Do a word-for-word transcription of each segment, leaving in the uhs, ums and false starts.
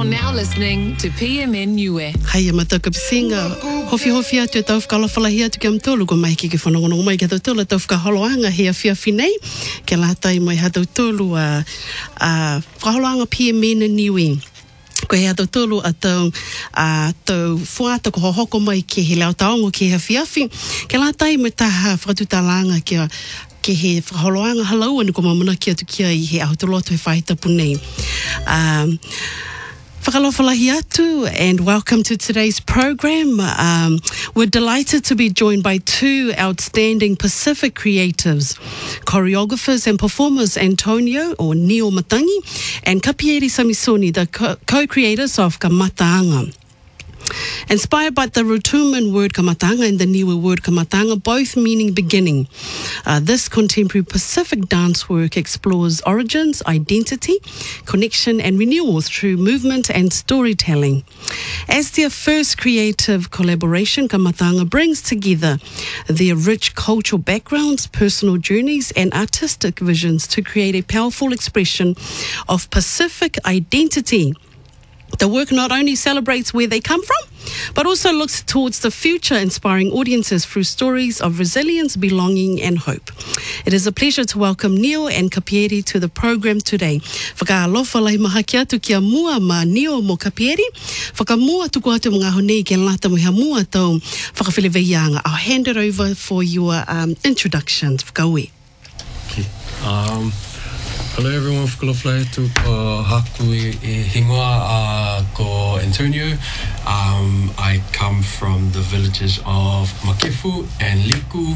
now listening to P M N Niue. Hai mataka pisinga. Hofi hofi atu tau whakalawhalahi atu kia mtolu ko mai ki ke whanongono mai kia tau tolu tau whakaholoanga hea whiawhi nei. Kia lātai mai hatau tolu a uh, whakaholoanga P M N Niue. Ko hea tau tolu a tau uh, tau whuata ko hohoko mai ki he leo taongo ki hea whiawhi. Kia lātai mai taha whakatutalanga kia ke he whakaholoanga halau anu ko mamuna kia tu kia i he ahotoloto he whaitapu nei. Um, Whakalawhalahi atu, and welcome to today's program. Um, we're delighted to be joined by two outstanding Pacific creatives, choreographers and performers Antonio or Neo Matangi and Kapieri Samisoni, the co- co-creators of Kamataanga. Inspired by the Rotuman word kamatanga and the Niue word kamatanga, both meaning beginning. Uh, this contemporary Pacific dance work explores origins, identity, connection and renewal through movement and storytelling. As their first creative collaboration, Kamatanga brings together their rich cultural backgrounds, personal journeys and artistic visions to create a powerful expression of Pacific identity. The work not only celebrates where they come from, but also looks towards the future, inspiring audiences through stories of resilience, belonging and hope. It is a pleasure to welcome Neo and Kapieri to the program today. Whakaalofa lai maha ki atu kia mua ma Neo mo Kapieri. Whakamua tuku atu mga honei ke lata mo hea mua tau whakawhileweianga. I'll hand it over for your um, introductions. Whakaue. Okay. Um... Hello everyone, whakalawhalahi atu ko haku e hingoa uh, ko Antonio. Um, I come from the villages of Makefu and Liku,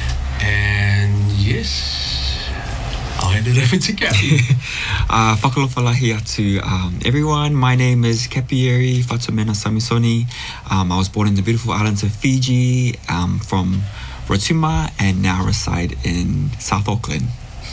and yes, I'll hand it over to Kapi. uh, whakalawhalahi atu um, everyone, my name is Kapieri Fatumena Samisoni. Um, I was born in the beautiful islands of Fiji, um, from Rotuma, and now reside in South Auckland.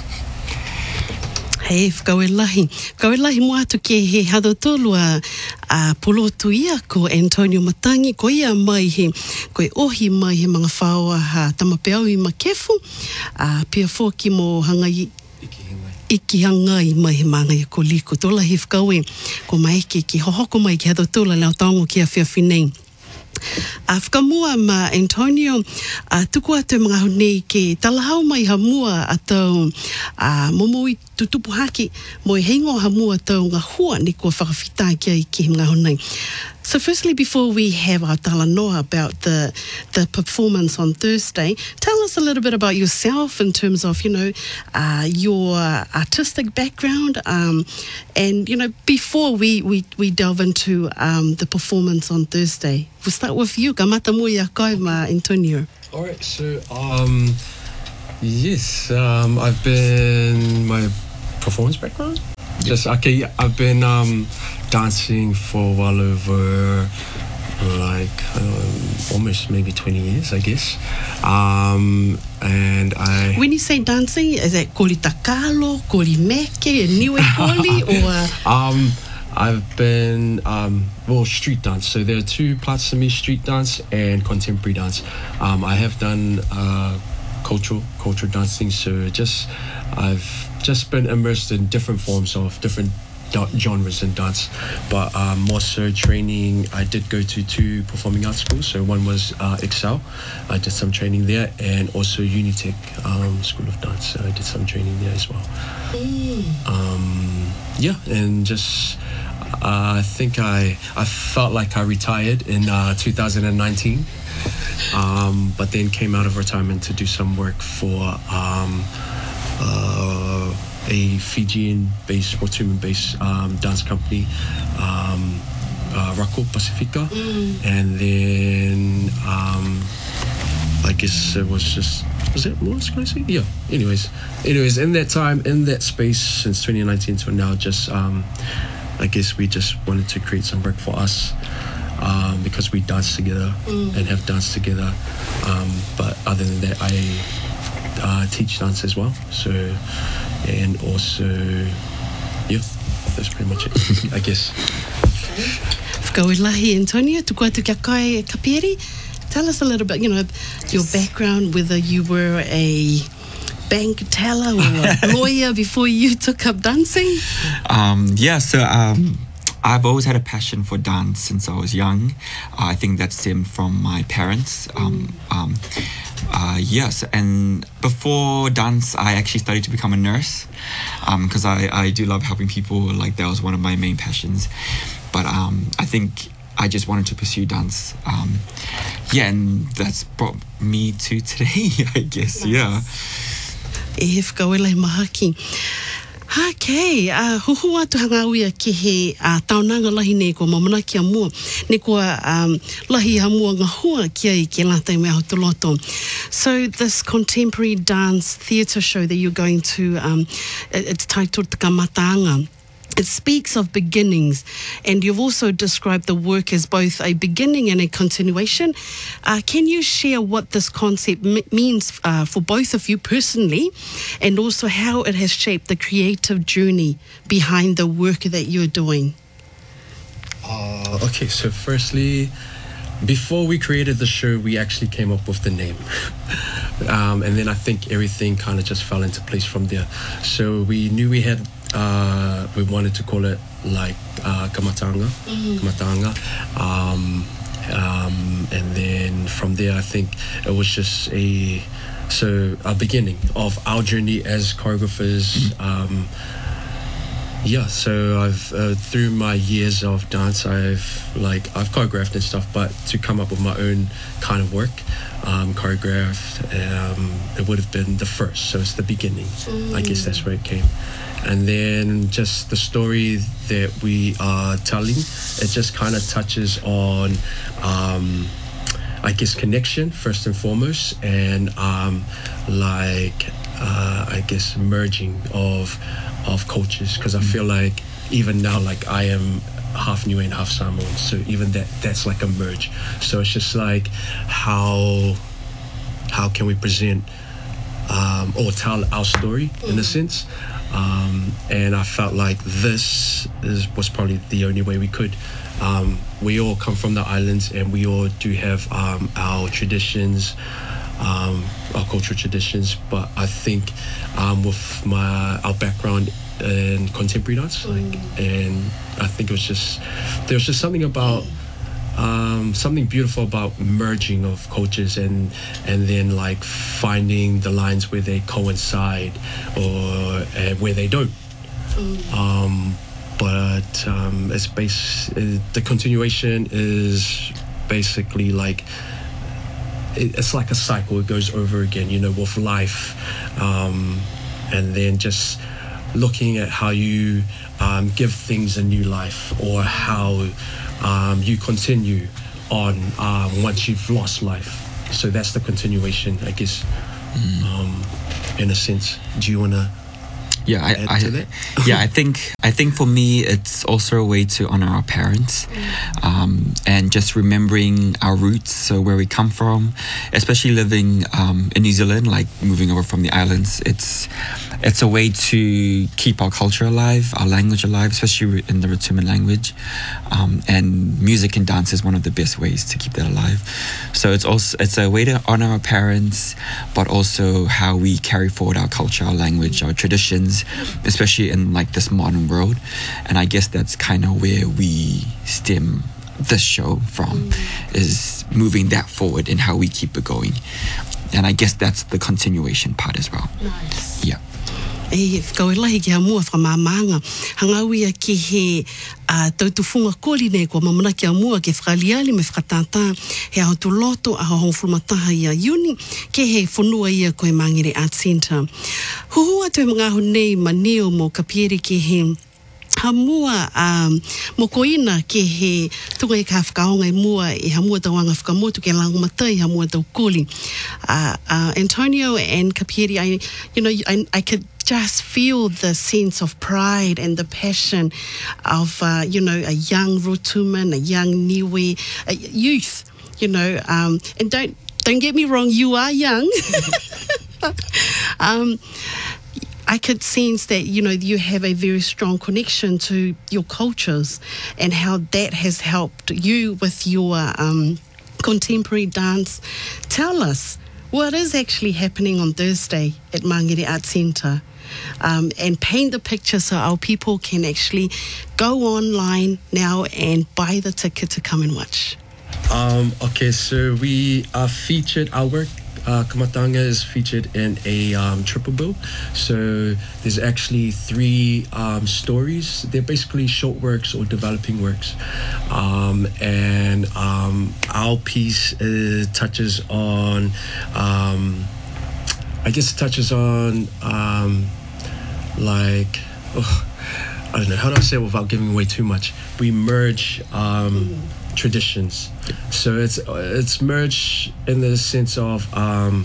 Hei, whakawelahi. Whakawelahi mo atu ke he hadotolu a, a polotu ia ko Antonio Matangi, ko ia mai he, ko e ohi mai he mga whaoa ha tamapeau I Makefu, a pia fōki mo hangai iki hangai mai he mangai ko Liku. Tola he whakawe ko mai ke ki hohoko mai ki hadotolu leo taongo ki a whiawhi nei. A uh, whakamua ma Antonio, uh, tuku atu mga honei ke talahau mai ha mua atau uh, momoi tutupu haki mo i hengo ha mua atau ngā hua ni kua whakawhitai kia I ki mga honei. So firstly, before we have our talanoa about the the performance on Thursday, tell us a little bit about yourself in terms of, you know, uh, your artistic background, um, and, you know, before we, we, we delve into um, the performance on Thursday. We'll start with you, ka mata mo ia koe ma Antonio. All right, so, um, yes, um, I've been, my performance background? Just, okay, I've been um, dancing for well over, like, um, almost maybe twenty years, I guess. Um, and I... When you say dancing, is it koli takalo, koli meke, niue koli, or... Um, I've been, um, well, street dance. So there are two parts to me, street dance and contemporary dance. Um, I have done uh, cultural, cultural dancing, so just, I've just been immersed in different forms of different da- genres in dance. But um, more so training, I did go to two performing arts schools. So one was uh, Excel, I did some training there, and also Unitec um, School of Dance. So I did some training there as well. Mm. Um, yeah, and just... Uh, I think I I felt like I retired in uh, two thousand nineteen, um, but then came out of retirement to do some work for um, uh, a Fijian-based, Rotuman-based um, dance company, um, uh, Rako Pacifica, mm. and then um, I guess it was just. Was it what was I say? Yeah. Anyways, anyways, in that time, in that space, since twenty nineteen to now, just. Um, I guess we just wanted to create some work for us um, because we dance together mm. and have danced together. Um, but other than that, I uh, teach dance as well. So, and also, yeah, that's pretty much it, I guess. Whakawelahi, Antonio, tuku atu kia koe Kapieri. Tell us a little bit, you know, your background, whether you were a bank teller or a lawyer before you took up dancing? Um, yeah, so um, I've always had a passion for dance since I was young. Uh, I think that stemmed from my parents. Um, um, uh, yes, and before dance, I actually studied to become a nurse because um, I, I do love helping people. Like, that was one of my main passions. But um, I think I just wanted to pursue dance. Um, yeah, and that's brought me to today, I guess. Nice. Yeah. E whakawela he mahaki. Okay, uh, huhu atu hangawia ki he uh, taonanga lahi ne ko mamana kia mua. Ne ko um, lahi hamua ngahua kia i ke lātai mea hotoloto. So this contemporary dance theatre show that you're going to, um, it, it's titled Te Kamataanga. It speaks of beginnings, and you've also described the work as both a beginning and a continuation. Uh, can you share what this concept m- means uh, for both of you personally, and also how it has shaped the creative journey behind the work that you're doing? Uh, okay, so firstly, before we created the show, we actually came up with the name. um, and then I think everything kind of just fell into place from there. So we knew we had Uh, we wanted to call it like uh, Kamataanga, mm-hmm. Kamataanga, um, um, and then from there I think it was just a so a beginning of our journey as choreographers. Mm-hmm. Um, yeah, so I've uh, through my years of dance, I've like I've choreographed and stuff, but to come up with my own kind of work, um, choreographed, um, it would have been the first. So it's the beginning. Mm. I guess that's where it came. And then just the story that we are telling, it just kind of touches on, um, I guess, connection first and foremost, and um, like uh, I guess merging of of cultures. Because I feel like even now, like I am half Niue and half Samoan, so even that that's like a merge. So it's just like how how can we present um, or tell our story in a sense. Um, and I felt like this is, was probably the only way we could. Um, we all come from the islands, and we all do have um, our traditions, um, our cultural traditions. But I think um, with my our background in contemporary dance, like, and I think it was just there was just something about. Um, something beautiful about merging of cultures and and then like finding the lines where they coincide or uh, where they don't. Mm. Um, but um, it's base uh, the continuation is basically like it, it's like a cycle. It goes over again, you know, with life, um, and then just looking at how you um, give things a new life, or how um, you continue on um, once you've lost life. So that's the continuation, I guess, mm. um, in a sense. Do you want to yeah, I, add I, to that? yeah, I think I think for me it's also a way to honor our parents, um, and just remembering our roots, so where we come from, especially living um, in New Zealand, like moving over from the islands. It's it's a way to keep our culture alive, our language alive, especially in the Rotuman language, um, and music and dance is one of the best ways to keep that alive. So it's also it's a way to honor our parents, but also how we carry forward our culture, our language, our traditions, especially in like this modern world. And I guess that's kind of where we stem this show from, mm. is moving that forward and how we keep it going. And I guess that's the continuation part as well. Nice. Yeah. E whakawelahi ki hamua whakamamanga. Hangawia ki he uh, tautufunga koli nei kua mamana ki hamua ke whakaliali me whakatata he ahotu loto a hahongfulumataha ia uni ke he whunua ia koe Mangere Arts Centre. Huhua tue mga ahu nei maneo mo kapieri ki he hamua um, mo koina ke he tunga i ka whakaonga i mua i hamua tawanga whakamotu ke langumatai hamua tau koli. Uh, uh, Antonio and Kapieri, I, you know, I, I could just feel the sense of pride and the passion of, uh, you know, a young Rotuman, a young Niue, a youth, you know, um, and don't, don't get me wrong, you are young. um, I could sense that, you know, you have a very strong connection to your cultures and how that has helped you with your um, contemporary dance. Tell us, what is actually happening on Thursday at Mangere Arts Centre, um, and paint the picture so our people can actually go online now and buy the ticket to come and watch. Um, okay, so we are featured, our work, uh, Kamatanga is featured in a um, triple bill. So there's actually three um, stories. They're basically short works or developing works. Um, and um, our piece uh, touches on, um, I guess it touches on um, like, oh, I don't know, how do I say it without giving away too much? We merge um, traditions. So it's it's merged in the sense of um,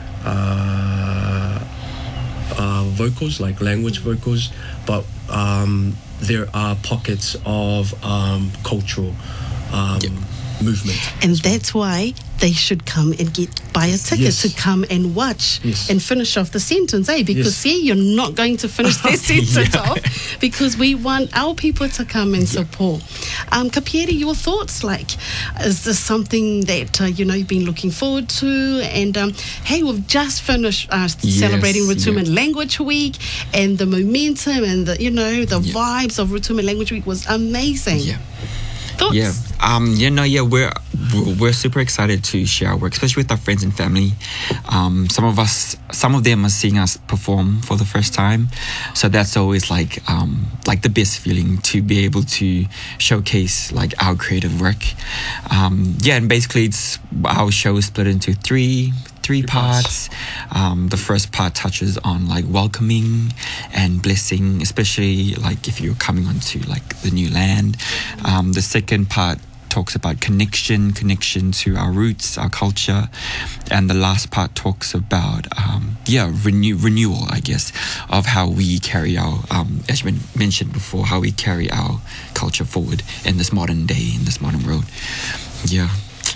uh, uh, vocals, like language vocals, but um, there are pockets of um, cultural um, yep. movement. And that's why they should come and get buy a ticket yes. to come and watch yes. and finish off the sentence, eh? Because yes. see, you're not going to finish their sentence yeah. off, because we want our people to come and yeah. support. Um, Kapieri, your thoughts? Like, is this something that uh, you know you've been looking forward to? And um, hey, we've just finished uh, yes. celebrating Rutuman yeah. Language Week, and the momentum and the you know the yeah. vibes of Rutuman Language Week was amazing. Yeah. Thoughts? Yeah, um, you know, yeah, we're we're super excited to share our work, especially with our friends and family. Um, some of us, some of them are seeing us perform for the first time, so that's always like um, like the best feeling to be able to showcase like our creative work. Um, yeah, and basically, it's our show is split into three. Three parts. Um, the first part touches on like welcoming and blessing, especially like if you're coming onto like the new land. Um, the second part talks about connection, connection to our roots, our culture, and the last part talks about um, yeah renew renewal, I guess, of how we carry our um, as you mentioned before, how we carry our culture forward in this modern day, in this modern world. Yeah.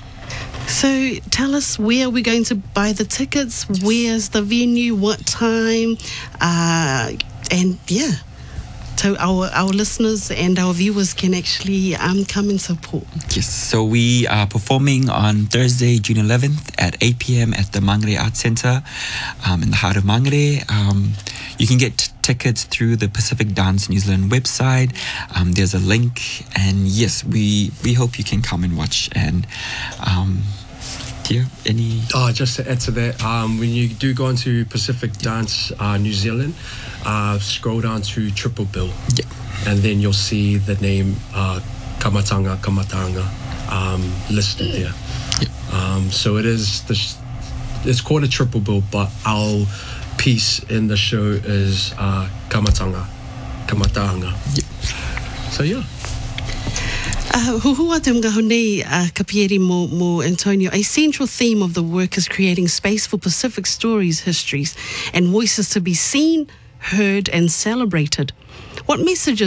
So tell us, where are we going to buy the tickets? Where's the venue? What time? Uh, and yeah, so our, our listeners and our viewers can actually um, come and support. Yes, so we are performing on Thursday, June eleventh at eight p.m. at the Mangere Arts Centre um, in the heart of Mangere. Um, you can get t- tickets through the Pacific Dance New Zealand website. Um, there's a link, and yes, we we hope you can come and watch. And um, yeah, any Oh, just to add to that, um, when you do go into Pacific Dance uh, New Zealand, uh, scroll down to Triple Bill, yeah. and then you'll see the name uh, Kamatanga Kamatanga um, listed there. Yeah. Um, so it is the sh- it's called a Triple Bill, but our piece in the show is uh, Kamatanga Kamatanga. Yeah. So yeah. Uh, huhua te mga honei, uh, Kapieri mo, mo Antonio. A central theme of the work is creating space for Pacific stories, histories, and voices to be seen, heard, and celebrated. What messages